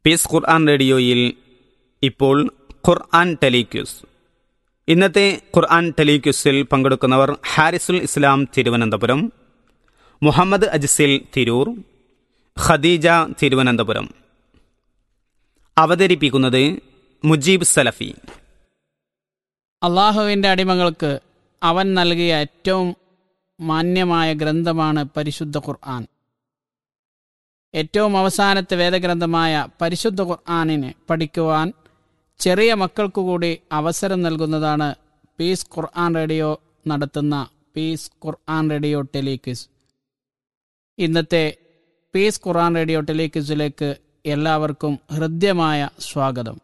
Piece ഖുർആൻ റേഡിയോയിൽ ഇപ്പോൾ ഖുർആൻ ടെലിക്യൂസ്. ഇന്നത്തെ ഖുർആൻ ടെലിക്യൂസിൽ പങ്കെടുക്കുന്നവർ ഹാരിസുൽ ഇസ്ലാം തിരുവനന്തപുരം, മുഹമ്മദ് അജ്സിൽ തിരൂർ, ഖദീജ തിരുവനന്തപുരം. അവതരിപ്പിക്കുന്നത് മുജീബ് സലഫി. അള്ളാഹുവിൻ്റെ അടിമകൾക്ക് അവൻ നൽകിയ ഏറ്റവും മാന്യമായ ഗ്രന്ഥമാണ് പരിശുദ്ധ ഖുർആൻ. ഏറ്റവും അവസാനത്തെ വേദഗ്രന്ഥമായ പരിശുദ്ധ ഖുർആനിനെ പഠിക്കുവാൻ ചെറിയ മക്കൾക്കു കൂടി അവസരം നൽകുന്നതാണ് പീസ് ഖുർആൻ റേഡിയോ നടത്തുന്ന പീസ് ഖുർആൻ റേഡിയോ ടെലിക്വിസ്. ഇന്നത്തെ പീസ് ഖുർആൻ റേഡിയോ ടെലിക്വിസിലേക്ക് എല്ലാവർക്കും ഹൃദ്യമായ സ്വാഗതം.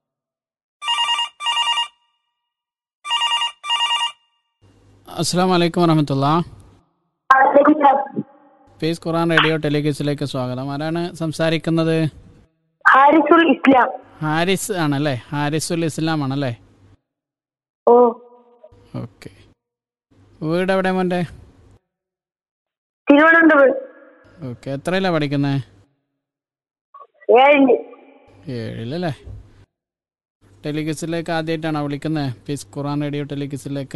അസ്സലാമു അലൈക്കും വറഹ്മത്തുള്ളാഹി. പീസ് ഖുർആൻ റേഡിയോ ടെലിക്വിസിലേക്ക് സ്വാഗതം. ആരാണ് സംസാരിക്കുന്നത്? ഹാരിസുൽ ഇസ്ലാം. ഹാരിസ് ആണല്ലേ? ഹാരിസുൽ ഇസ്ലാം ആണല്ലേ? ഓ, ഓക്കെ. വീട് എവിടെ മോൻ്റെ? തിരുവനന്തപുരം. ഓക്കെ. എത്രയിലാണ് പഠിക്കുന്നത്? 7. 7 ടെലിക്വിസിലേക്ക് ആദ്യമായിട്ടാണോ വിളിക്കുന്നത്? പീസ് ഖുർആൻ റേഡിയോ ടെലിക്വിസിലേക്ക്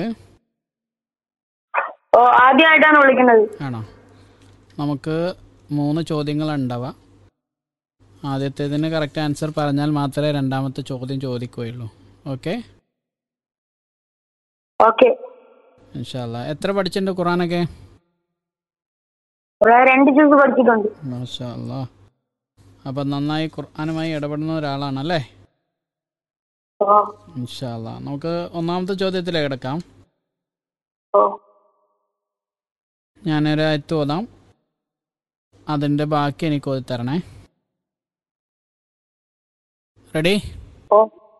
ഓ, ആദ്യമായിട്ടാണ് വിളിക്കുന്നത്. ആണോ? നമുക്ക് 3 ചോദ്യങ്ങളുണ്ടാവുക. ആദ്യത്തേതിന് കറക്റ്റ് ആൻസർ പറഞ്ഞാൽ മാത്രമേ രണ്ടാമത്തെ ചോദ്യം ചോദിക്കുകയുള്ളൂ. ഓക്കെ? ഓക്കെ. ഇൻഷാ അല്ലാ. എത്ര പഠിച്ചിട്ടുണ്ട് ഖുർആനൊക്കെ? 2 ജ്യൂസ് പഠിച്ചിട്ടുണ്ട്. മാഷാ അല്ലാ. അപ്പം നന്നായി ഖുർആനുമായി ഇടപെടുന്ന ഒരാളാണല്ലേ? ഓ, ഇൻഷാ അല്ലാ. നമുക്ക് ഒന്നാമത്തെ ചോദ്യത്തിലേക്ക് കിടക്കാം. ഓ, ഞാനൊരു ആയത്ത് ഓതാം, അതിൻ്റെ ബാക്കി എനിക്ക് ഓതി തരണേ. റെഡി? ഓ.